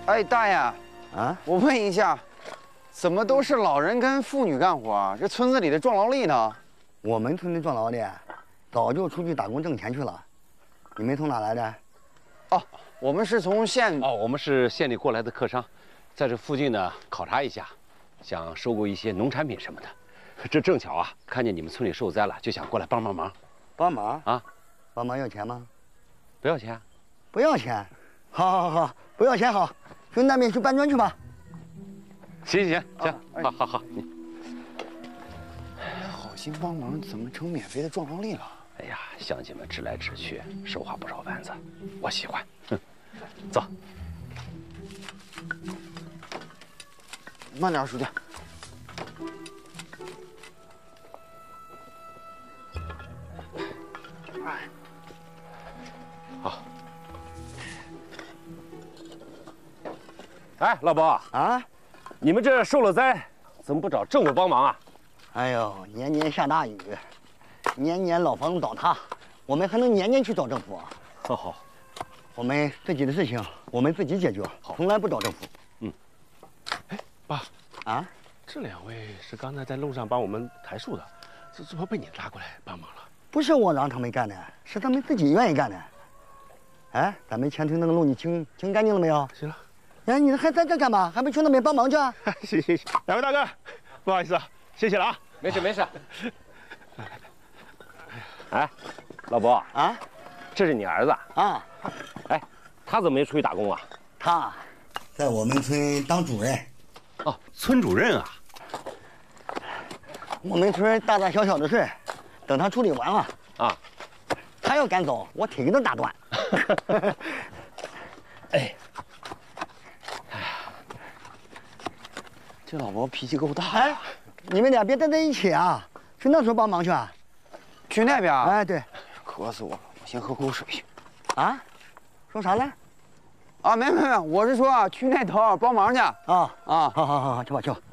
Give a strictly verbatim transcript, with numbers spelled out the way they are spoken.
哎，大爷， 啊， 我问一下，怎么都是老人跟妇女干活啊？这村子里的壮劳力呢？ 我们村的壮劳力早就出去打工挣钱去了。你们从哪来的？ 哦，我们是从县哦，我们是县里过来的客商，在这附近呢考察一下，想收购一些农产品什么的。这正巧啊，看见你们村里受灾了，就想过来帮帮忙。 帮忙啊？ 帮忙要钱吗？ 不要钱。 不要钱。好，好，好，好，不要钱好。去那边去搬砖去吧。 行行行， 啊哎好好好。你好心帮忙，怎么成免费的壮劳力了？ 哎呀，乡亲们直来直去，手画不着弯子，我喜欢。哼，走。 慢点，书记。哎， 好。哎，老包啊， 你们这受了灾，怎么不找政府帮忙啊？ 哎呦，年年下大雨，年年老房子倒塌，我们还能年年去找政府啊？ 好好， 我们自己的事情我们自己解决，从来不找政府。 嗯。 哎，爸， 啊， 这两位是刚才在路上帮我们抬树的，这怎么被你拉过来帮忙了？ 不是我让他们干的，是他们自己愿意干的。哎，咱们前村那个路你清清干净了没有？ 行了。 哎，你还在这干嘛？还不去那边帮忙去啊？ 行行行，两位大哥，不好意思啊，谢谢了啊。 没事没事。哎，老伯啊， 这是你儿子啊？ 哎，他怎么没出去打工啊？ 他在我们村当主任。 哦，村主任啊。 我们村大大小小的事，等他处理完了啊， 他要赶走，我腿给他打断。 哎，哎呀，这老伯脾气够大。 哎，你们俩别待在一起啊，去那头帮忙去啊。 去那边？ 哎，对。 渴死我了，我先喝口水去。 啊？说啥了？ 啊，没没没，我是说啊，去那头帮忙去。啊啊，好好好好，去吧去吧。